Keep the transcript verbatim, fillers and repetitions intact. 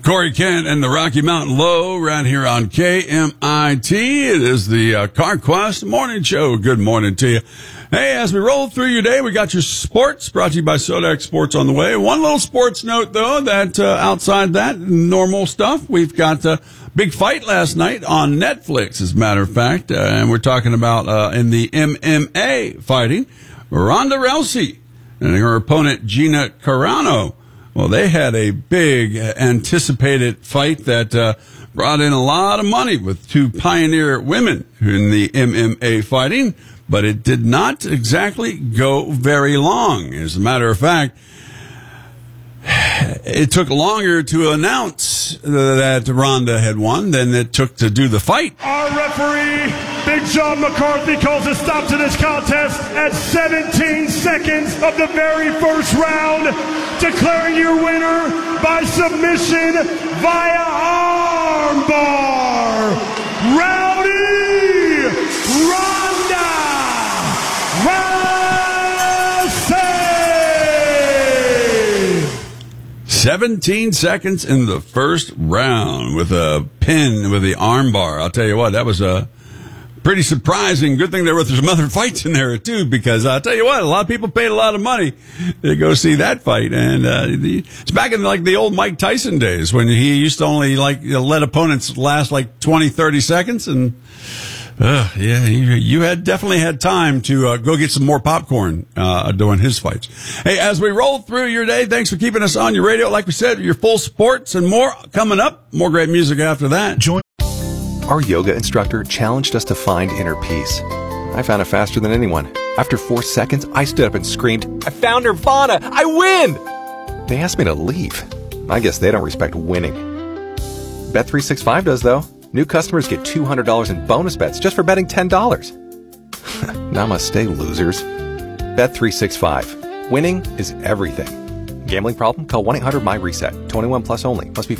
Corey Kent and the Rocky Mountain Low right here on K M I T. It is the uh, CarQuest Morning Show. Good morning to you. Hey, as we roll through your day, we got your sports brought to you by Sodex Sports on the way. One little sports note, though, that uh, outside that normal stuff, we've got a big fight last night on Netflix, as a matter of fact, uh, and we're talking about uh, in the M M A fighting, Ronda Rousey and her opponent Gina Carano. Well, they had a big anticipated fight that uh, brought in a lot of money with two pioneer women in the M M A fighting, but it did not exactly go very long. As a matter of fact, it took longer to announce that Ronda had won than it took to do the fight. Our referee, Big John McCarthy, calls a stop to this contest at seventeen seconds of the very first round, declaring your winner by submission via armbar, Rowdy Ronda Rousey. seventeen seconds in the first round with a pin with the armbar. I'll tell you what, that was a pretty surprising. Good thing there were some other fights in there, too, because I'll tell you what, a lot of people paid a lot of money to go see that fight. And uh, the, it's back in like the old Mike Tyson days when he used to only like let opponents last like twenty, thirty seconds. And uh, yeah, you, you had definitely had time to uh, go get some more popcorn uh, doing his fights. Hey, as we roll through your day, thanks for keeping us on your radio. Like we said, your full sports and more coming up. More great music after that. Join. Our yoga instructor challenged us to find inner peace. I found it faster than anyone. After four seconds, I stood up and screamed, "I found Nirvana! I win!" They asked me to leave. I guess they don't respect winning. Bet three sixty-five does, though. New customers get two hundred dollars in bonus bets just for betting ten dollars. Namaste, losers. Bet three sixty-five. Winning is everything. Gambling problem? Call one eight hundred M Y RESET. twenty-one plus only. Must be